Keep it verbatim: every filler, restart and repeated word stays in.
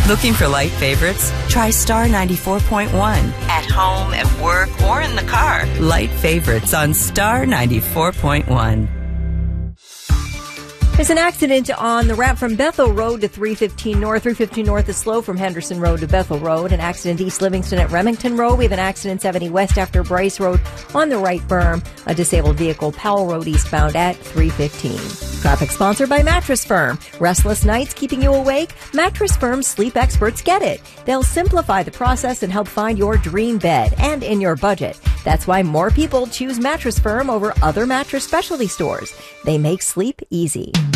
Looking for light favorites? Try Star ninety-four point one. At home, at work, or in the car. Light favorites on Star ninety-four point one. There's an accident on the ramp from Bethel Road to three fifteen North. three fifteen North is slow from Henderson Road to Bethel Road. An accident East Livingston at Remington Road. We have an accident seventy West after Bryce Road on the right berm. A disabled vehicle Powell Road eastbound at three fifteen. Traffic sponsored by Mattress Firm. Restless nights keeping you awake? Mattress Firm's sleep experts get it. They'll simplify the process and help find your dream bed and in your budget. That's why more people choose Mattress Firm over other mattress specialty stores. They make sleep easy.